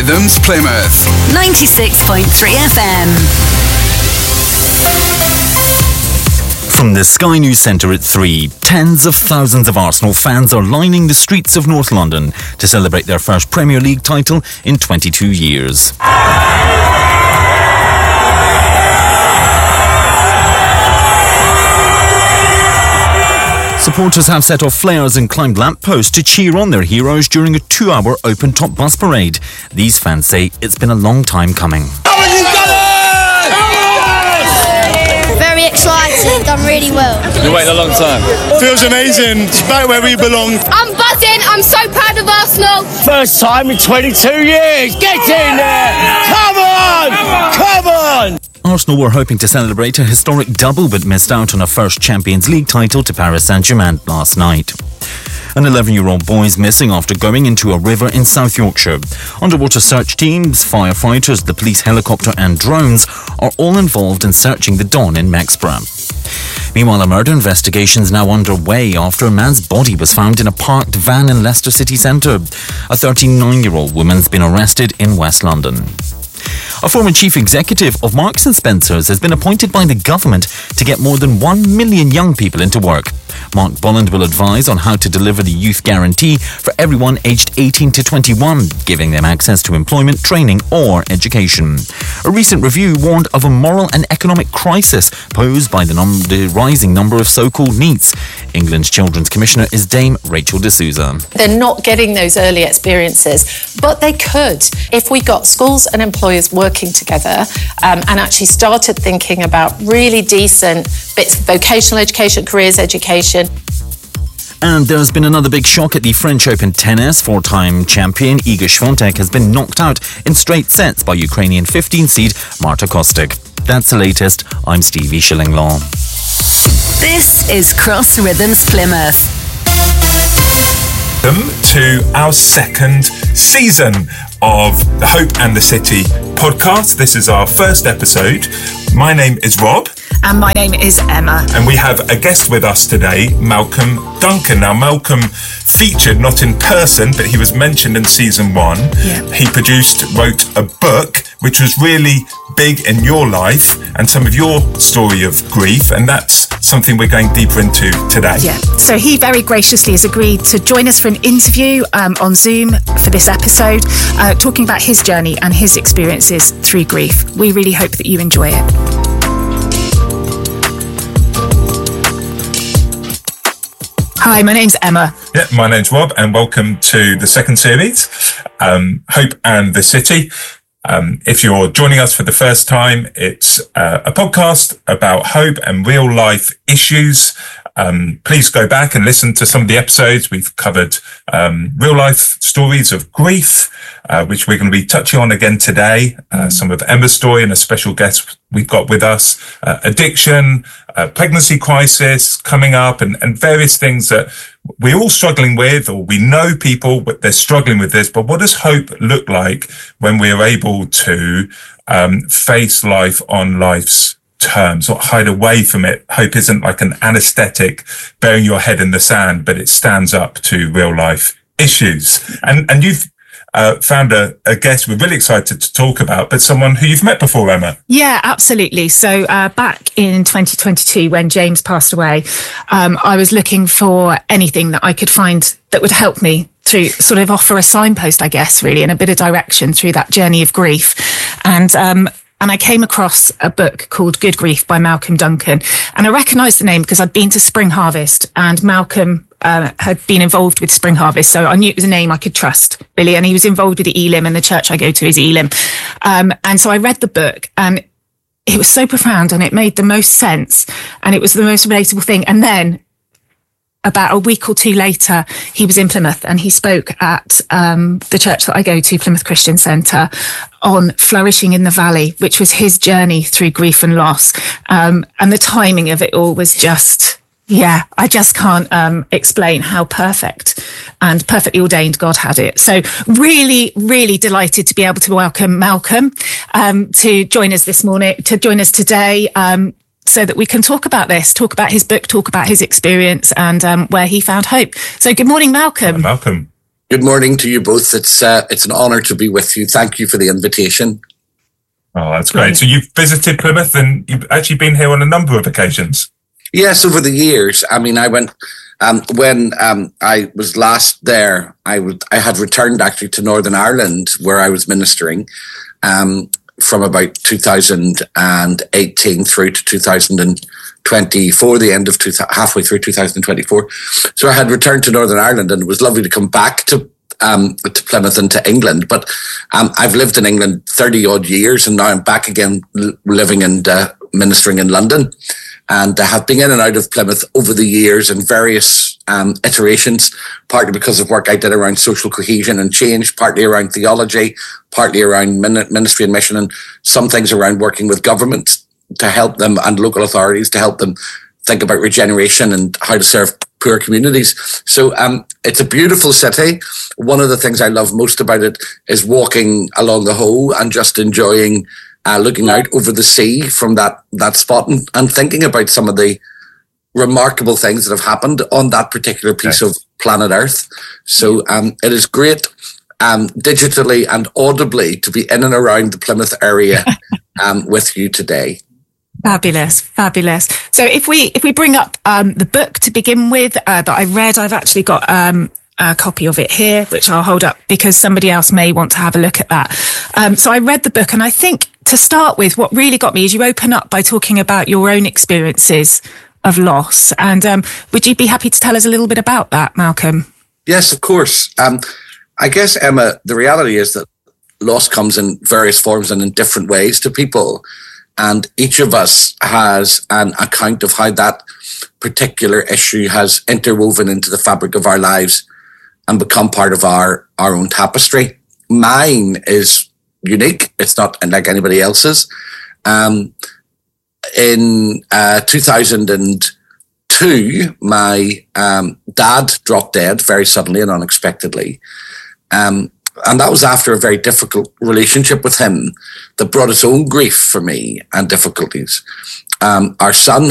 Rhythms Plymouth 96.3 FM. From the Sky News Centre at 3, tens of thousands of Arsenal fans are lining the streets of North London to celebrate their first Premier League title in 22 years. Supporters have set off flares and climbed lampposts to cheer on their heroes during a 2-hour open-top bus parade. These fans say it's been a long time coming. Very excited, done really well. You waited a long time. Feels amazing. It's back where we belong. I'm buzzing. I'm so proud of Arsenal. First time in 22 years. Get in there. Come on. Come on. Arsenal were hoping to celebrate a historic double but missed out on a first Champions League title to Paris Saint-Germain last night. An 11-year-old boy is missing after going into a river in South Yorkshire. Underwater search teams, firefighters, the police helicopter and drones are all involved in searching the Don in Mexborough. Meanwhile, a murder investigation is now underway after a man's body was found in a parked van in Leicester city centre. A 39-year-old woman's been arrested in West London. A former chief executive of Marks & Spencer's has been appointed by the government to get more than 1 million young people into work. Mark Bolland will advise on how to deliver the youth guarantee for everyone aged 18 to 21, giving them access to employment, training or education. A recent review warned of a moral and economic crisis posed by the rising number of so-called NEETs. England's Children's Commissioner is Dame Rachel D'Souza. They're not getting those early experiences, but they could if we got schools and employers working together and actually started thinking about really decent bits of vocational education, careers education. And there's been another big shock at the French Open tennis. 4-time champion Iga Świątek has been knocked out in straight sets by Ukrainian 15-seed Marta Kostic. That's the latest. I'm Stevie Shillinglaw. This is Cross Rhythms Plymouth. Welcome to our second season of the Hope and the City podcast. This is our first episode. My name is Rob. And my name is Emma. And we have a guest with us today, Malcolm Duncan. Now, Malcolm featured not in person, but he was mentioned in season 1. Yeah. He wrote a book, which was really big in your life and some of your story of grief. And that's something we're going deeper into today. Yeah. So he very graciously has agreed to join us for an interview on Zoom for this episode, talking about his journey and his experiences through grief. We really hope that you enjoy it. Hi, my name's Emma. Yeah, my name's Rob, and welcome to the second series, Hope and the City. If you're joining us for the first time, it's a podcast about hope and real life issues. Please go back and listen to some of the episodes. We've covered real life stories of grief, which we're going to be touching on again today. Some of Emma's story and a special guest we've got with us, addiction, pregnancy crisis coming up, and various things that we're all struggling with, or we know people, but they're struggling with this. But what does hope look like when we're able to face life on life's terms, or hide away from it? Hope isn't like an anesthetic burying your head in the sand, but it stands up to real life issues. And you've found a guest we're really excited to talk about, but someone who you've met before, Emma. Yeah, absolutely. So back in 2022, when James passed away, I was looking for anything that I could find that would help me through, sort of offer a signpost, I guess, really, and a bit of direction through that journey of grief. And I came across a book called Good Grief by Malcolm Duncan. And I recognised the name because I'd been to Spring Harvest, and Malcolm had been involved with Spring Harvest. So I knew it was a name I could trust, really. And he was involved with the Elim, and the church I go to is Elim. And so I read the book, and it was so profound, and it made the most sense, and it was the most relatable thing. And then about a week or two later, he was in Plymouth, and he spoke at the church that I go to, Plymouth Christian Centre, on flourishing in the valley, which was his journey through grief and loss. And the timing of it all was just, yeah, I just can't explain how perfect and perfectly ordained God had it. So really, really delighted to be able to welcome Malcolm to join us this morning, to join us today, so that we can talk about this, talk about his book, talk about his experience, and where he found hope. So good morning, Malcolm. Hi, Malcolm. Good morning to you both. It's an honour to be with you. Thank you for the invitation. Oh, that's great. So you've visited Plymouth and you've actually been here on a number of occasions. Yes, over the years. I mean, I went when I was last there. I had returned actually to Northern Ireland where I was ministering from about 2018 through to 2024, the end of halfway through 2024. So I had returned to Northern Ireland, and it was lovely to come back to Plymouth and to England. But I've lived in England 30 odd years, and now I'm back again living and ministering in London. And I have been in and out of Plymouth over the years in various iterations, partly because of work I did around social cohesion and change, partly around theology, partly around ministry and mission, and some things around working with government to help them and local authorities to help them think about regeneration and how to serve poor communities. So it's a beautiful city. One of the things I love most about it is walking along the Hoe and just enjoying looking out over the sea from that spot and thinking about some of the remarkable things that have happened on that particular piece of planet Earth. So it is great digitally and audibly to be in and around the Plymouth area with you today. Fabulous. So if we bring up the book to begin with that I read, I've actually got a copy of it here, which I'll hold up because somebody else may want to have a look at that. So I read the book, and I think to start with, what really got me is you open up by talking about your own experiences of loss. And would you be happy to tell us a little bit about that, Malcolm? Yes, of course. I guess, Emma, the reality is that loss comes in various forms and in different ways to people. And each of us has an account of how that particular issue has interwoven into the fabric of our lives and become part of our own tapestry. Mine is unique. It's not like anybody else's. In 2002, my dad dropped dead very suddenly and unexpectedly. And that was after a very difficult relationship with him that brought its own grief for me and difficulties. Our son